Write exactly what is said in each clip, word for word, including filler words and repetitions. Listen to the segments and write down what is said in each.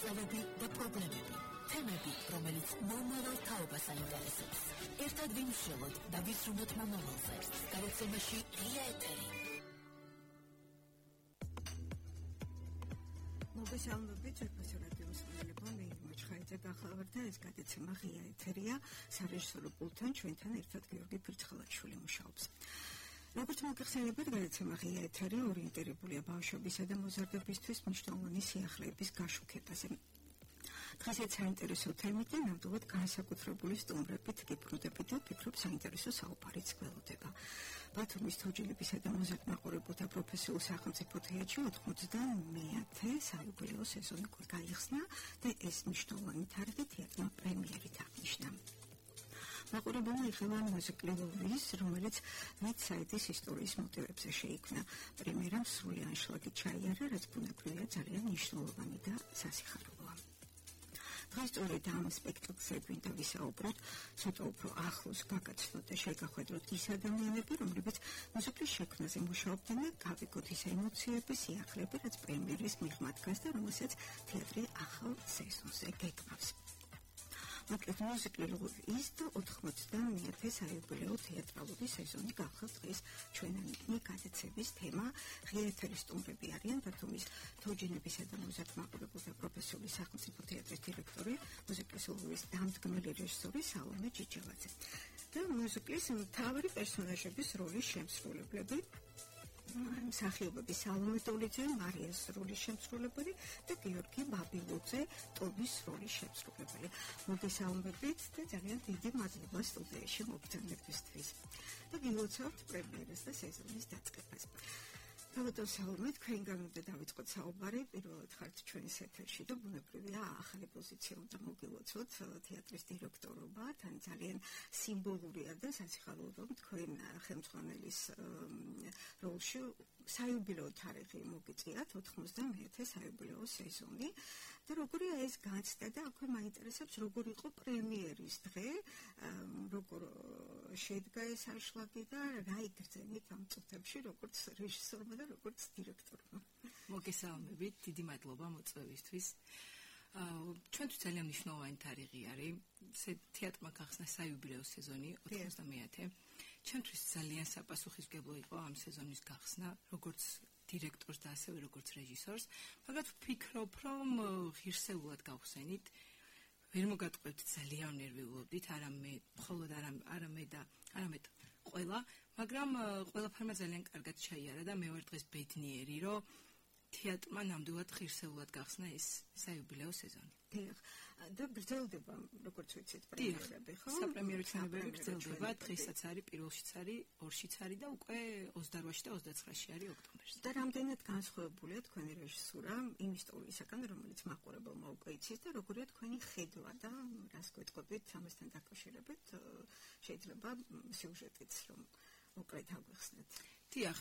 მიღწევები და პრობლემები. თემები, რომელიც მომავალ თაობას აინტერესებს. ერთად ვიმშილოთ და ვისრუნოთ მომავალზე. გადაცემაში ღია ეთერი. მოგესალმებით, პროფესორ რადიოს მოგებმა მე მოჩხაიძე გახლავართ და ეს გადაცემა ღია ეთერია. სარეჟისორო პულტთან ჩვენთან ერთად გიორგი ფირცხალაშვილი მუშაობს. როგორც მოგეხსენებათ, გადაცემა ღია ეთერი ორიენტირებულია ბავშვებისა და მოზარდებისთვის მნიშვნელოვანი სიახლეების გაშუქებაზე. დღესაც საინტერესო თემით და ნამდვილად განსაკუთრებული სტუმრებით გიბრუნდებით და ვფიქრობ საინტერესო საუბარიც გველოდება. ბათუმის თოჯინებისა და მოზარდმაყურებელთა პროფესიულ სახელმწიფო თეატრში ოცდამეათე საიუბილეო სეზონი გაიხსნა და ეს მნიშვნელოვანი თარიღი თეატრმა პრემიერით აღნიშნა. მაყურებელმა იხილვა მუსიკალურიის, რომელიც მედსაიდის ისტორიის მოტივებზე შეიქმნა. პრემიერამ სრული ანშლაგი ჩაიარა, რაც ბუნებრივია ძალიან მნიშვნელოვანი და სასიხარულოა. დღეს სწორედ ამ სპექტაკლზე გვინდა ვისაუბროთ, ცოტა უფრო ახლოს გაგაცნოთ და შეგახვედროთ ის ადამიანები, რომლებიც მუსიკის შექმნაზე მუშაობდნენ და გავიგოთ ის ემოციები, სიახლეები, რაც პრემიერის მიღმა დგას და რომელსაც თეატრი ახალ სეზონზე გეკმავს. მოკლედ მუსიკალურის და ოცდამეათე საიუბილეო თეატრალური სეზონი გახსოვთ დღეს ჩვენი გადაცემის თემა. ღია ეთერის სტუმრები არიან ბათუმის თოჯინებისა და მოზარდმაყურებელთა პროფესიული სახელმწიფო თეატრის დირექტორი, მუსიკალურის დამდგმელი რეჟისორი სალომე ჯიჯელაძე და მუსიკის მთავარი პერსონაჟების როლის შემსრულებლები. მსახიობები სალომე ტოლიძე, მარიას როლის შემსრულებელი და გიორგი ბაბილოძე, ტომის როლის შემსრულებელი. მოგესალმებით და ძალიან დიდი მადლობა სტუდიაში მოგზაურობისთვის. და გილოცავთ პრემიერას და სეზონის დაწყებას. თავდაპირველად სალომე, თქვენგან უნდა დავიწყოთ საუბარი. პირველად ხართ ჩვენის ეთერში და ბუნებრივია ახალი პოზიცია უნდა მოგილოცოთ თეატრის დირექტორობა. თან ძალიან სიმბოლურია და სასიხარულო, რომ თქვენ ხელმძღვანელის როლში საიუბილეო თარიღი მოგიწიათ ოცდამეათე საიუბილეო სეზონი და როგორია ეს განცდა და აქვე მაინტერესებს როგორ იყო პრემიერის დღე, როგორ შედგა ეს ანშლაგი და რა იგრძენით ამ წუთებში როგორც რეჟისორმა და როგორც დირექტორმა. მოგესალმებით, დიდი მადლობა მოწვევისთვის. ჩვენთვის ძალიან მნიშვნელოვანი თარიღი არის. თეატრმა გახსნა საიუბილეო სეზონი ოცდამეათე. ჩვენთვის ძალიან საპასუხისმგებლო იყო ამ სეზონის გახსნა, როგორც დირექტორს და ასევე როგორც რეჟისორს, მაგრამ ვფიქრობ, რომ ღირსეულად გავხსენით. ვერ მოგატყუებთ, ძალიან ნერვიულობდით, არა მე, მხოლოდ არა მე და არამედ ყველა, მაგრამ ყველაფერმა ძალიან კარგად ჩაიარა და მე ვარ დღეს ბედნიერი, რომ თეატრმა ნამდვილად ღირსეულად გახსნა ეს საიუბილეო სეზონი. დიახ, და გრძელდება, როგორც ვიცით, პრემიერები, ხო? საპრემიერო ცნობები გრძელდება, დღესაც არის, პირველშიც არის, ორშიც არის და უკვე ოცდაოთხში და ოცდაცხრაში არის ოქტომბერში. და რამდენად განსხვავებულია თქვენი რეჟისურა იმ ისტორიისაგან, რომელიც მაყურებელმა უკვე იცის და როგორია თქვენი ხედვა და რას გვეტყობთ ამასთან დაკავშირებით, შეიძლება სიუჟეტიც რომ მოკლედ აგვიხსნათ. დიახ,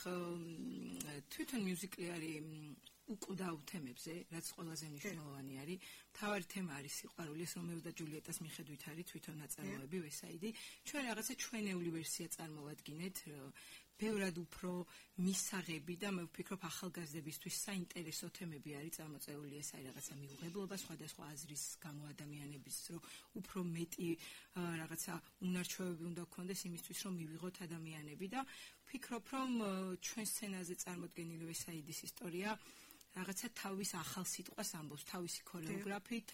თვითონ მიუზიკლი არის უკვდავ თემებზე, რაც ყველაზე მნიშვნელოვანი არის. მთავარი თემა არის სიყვარული, რომეო და ჯულიეტას მიხედვით არის თვითონ ნაწარმოები, ვესაიდი. ჩვენ რაღაცა ჩვენეული ვერსია წარმოვადგინეთ, ბევრად უფრო მისაღები და მე ვფიქრობ ახალგაზრდებისთვის საინტერესო თემები არის წარმოწეული, ეს არის რაღაცა მიუღებლობა, სხვადასხვა აზრის გამო ადამიანების, რომ უფრო მეტი რაღაცა უნარჩვევები უნდა გქონდეს იმისთვის, რომ მივიღოთ ადამიანები და ვფიქრობ, რომ ჩვენ სცენაზე წარმოდგენილი ვესაიდის ისტორია რაღაცა თავის ახალ სიტყვას ამბობს, თავისი ქორეოგრაფით,